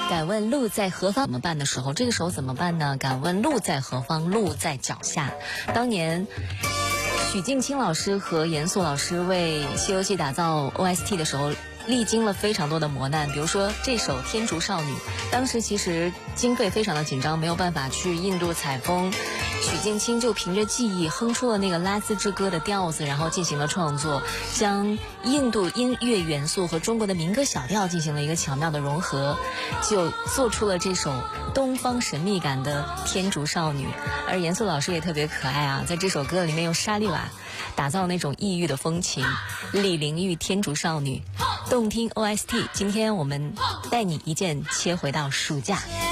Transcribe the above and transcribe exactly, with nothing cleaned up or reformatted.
敢问路在何方怎么办的时候，这个时候怎么办呢？敢问路在何方，路在脚下。当年许镜清老师和严肃老师为《西游记》打造 O S T 的时候，历经了非常多的磨难。比如说这首《天竺少女》，当时其实经费非常的紧张，没有办法去印度采风，许镜清就凭着记忆哼出了那个拉丝之歌的调子，然后进行了创作，将印度音乐元素和中国的民歌小调进行了一个巧妙的融合，就做出了这首东方神秘感的天竺少女。而严肃老师也特别可爱啊，在这首歌里面用沙利瓦打造那种异域的风情，李玲玉天竺少女动听 O S T。 今天我们带你一键切回到暑假。